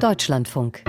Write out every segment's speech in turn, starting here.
Deutschlandfunk.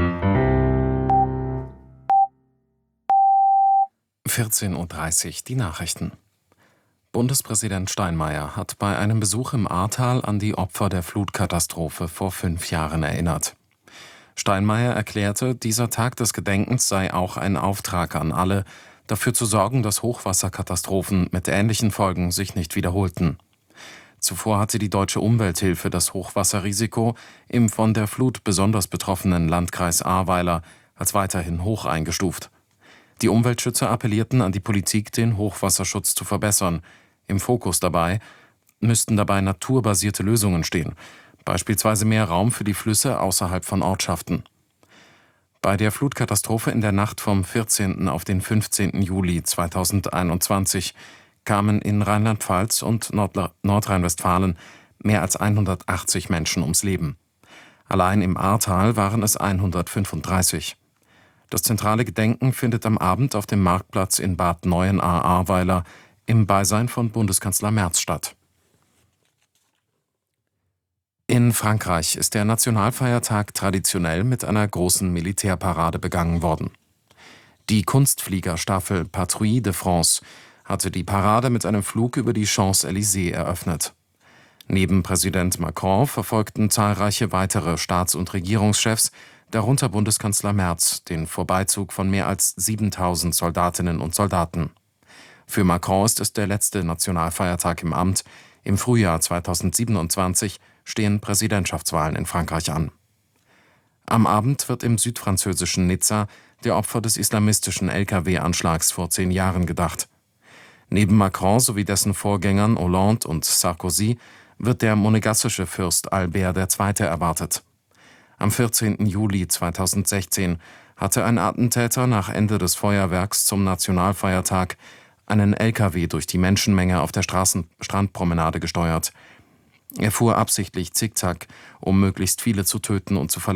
14:30 Uhr, die Nachrichten. Bundespräsident Steinmeier hat bei einem Besuch im Ahrtal an die Opfer der Flutkatastrophe vor 5 Jahren erinnert. Steinmeier erklärte, dieser Tag des Gedenkens sei auch ein Auftrag an alle, dafür zu sorgen, dass Hochwasserkatastrophen mit ähnlichen Folgen sich nicht wiederholten. Zuvor hatte die Deutsche Umwelthilfe das Hochwasserrisiko im von der Flut besonders betroffenen Landkreis Ahrweiler als weiterhin hoch eingestuft. Die Umweltschützer appellierten an die Politik, den Hochwasserschutz zu verbessern. Im Fokus müssten dabei naturbasierte Lösungen stehen, beispielsweise mehr Raum für die Flüsse außerhalb von Ortschaften. Bei der Flutkatastrophe in der Nacht vom 14. auf den 15. Juli 2021 kamen in Rheinland-Pfalz und Nordrhein-Westfalen mehr als 180 Menschen ums Leben. Allein im Ahrtal waren es 135. Das zentrale Gedenken findet am Abend auf dem Marktplatz in Bad Neuenahr-Ahrweiler im Beisein von Bundeskanzler Merz statt. In Frankreich ist der Nationalfeiertag traditionell mit einer großen Militärparade begangen worden. Die Kunstfliegerstaffel Patrouille de France hatte die Parade mit einem Flug über die Champs-Élysées eröffnet. Neben Präsident Macron verfolgten zahlreiche weitere Staats- und Regierungschefs, darunter Bundeskanzler Merz, den Vorbeizug von mehr als 7.000 Soldatinnen und Soldaten. Für Macron ist es der letzte Nationalfeiertag im Amt. Im Frühjahr 2027 stehen Präsidentschaftswahlen in Frankreich an. Am Abend wird im südfranzösischen Nizza der Opfer des islamistischen Lkw-Anschlags vor 10 Jahren gedacht. Neben Macron sowie dessen Vorgängern Hollande und Sarkozy wird der monegassische Fürst Albert II. Erwartet. Am 14. Juli 2016 hatte ein Attentäter nach Ende des Feuerwerks zum Nationalfeiertag einen Lkw durch die Menschenmenge auf der Strandpromenade gesteuert. Er fuhr absichtlich zickzack, um möglichst viele zu töten und zu verletzen.